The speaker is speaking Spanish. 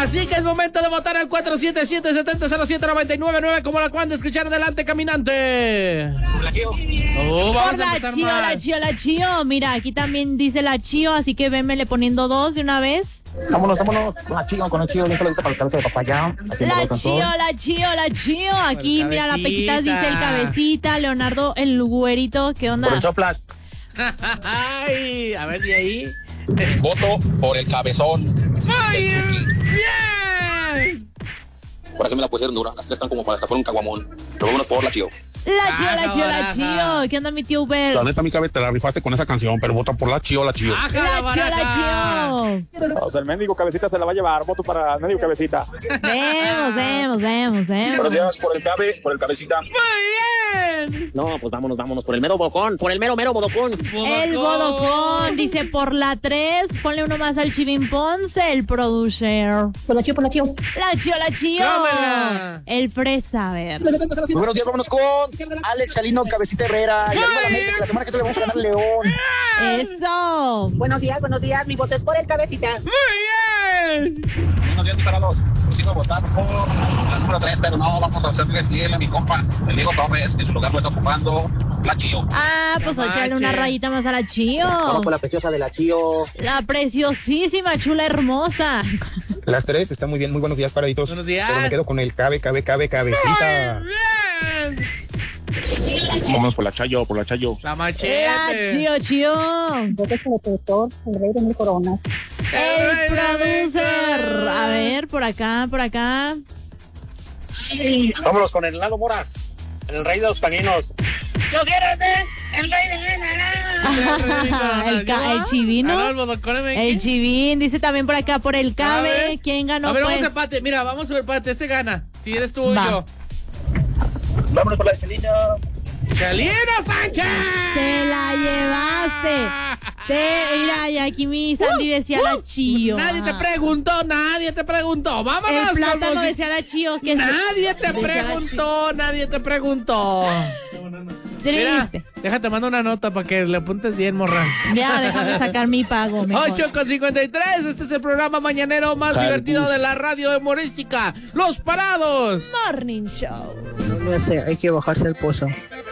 Así que es momento de votar al 477-770-0799. Como la acaban de escuchar, adelante, caminante. La Chío. Vamos a la empezar Chío, mal. la Chío, la Chío. Mira, aquí también dice la Chío, así que vémele poniendo 2 de una vez. Vámonos, con la Chío, un saludito para el cabeza de papaya. La Chío, la Chío, la Chío. Aquí, Por mira, la cabecita. Pequitas dice el cabecita, Leonardo el güerito. ¿Qué onda? Por el Soplas. Ay, a ver, ¿y ahí? Voto por el cabezón. ¡Ay, El Chucky. bien! Por eso me la pusieron dura. Las tres están como para destapar un caguamón. Pero vámonos por la Chío. La Chío, la Chío, la baraja. Chío. ¿Qué onda, mi tío Uber? La neta, mi cabeza, te la rifaste con esa canción, pero vota por la Chío, la Chío. ¡Ajá, La Chío, baraja! la Chío. O sea, el mendigo cabecita se la va a llevar. Voto para el mendigo cabecita. Vemos. Buenos días, por el cabecita. ¡Muy bien! No, pues vámonos por el mero bodocón, por el mero bodocón. El bodocón dice por la 3. Ponle uno más al Chivín Ponce, el producer. Por la Chío, por la Chío. La Chío, la Chío. Tómela. El fresa, a ver. Muy buenos días, vámonos con Alex Chalino, Cabecita Herrera. Y arriba la América, que la semana que viene vamos a ganar León. Eso. Buenos días. Mi voto es por el cabecita. ¡Muy bien! Buenos días, disparados. Pusimos a votar por la número 3, pero no, vamos a hacerle fiel a mi compa, el Diego Torres, que en su lugar lo está ocupando la Chío. Ah, pues No échale una manches. rayita más a la Chío. Vamos por la preciosa de la Chío. La preciosísima, chula, hermosa. Las tres están muy bien, muy buenos días, paraditos. Buenos días. Pero me quedo con el cabecita. ¡Bien! Vámonos por la Chayo, por la Chayo. La La machete. Chío. Voto por el productor, el rey de mil coronas. El producer. A ver, por acá. Vámonos con el Lalo Mora, el rey de los caninos. Yo quiero ser el rey de El chivino. Ganó el bodocón MX. El Chivín dice también por acá, por el A Cabe. ver. ¿Quién ganó? A ver, pues? vamos a empate. Mira, vamos a ver empate. Este gana. Si eres tú o Va. yo. Vámonos por la Chalino. ¡Chalino Sánchez! Te la llevaste. Mira, y aquí mi Sandy decía la Chío. Nadie te preguntó. Vámonos. El con plátano música. decía la Chío. Que Nadie te decía la preguntó. Mira, Triste. déjate, mando una nota para que le apuntes bien, morra. Ya, déjame sacar mi pago. mejor. 8:53. Este es el programa mañanero más divertido de la radio humorística. Los Parados. Morning Show. Hay que bajarse el pozo.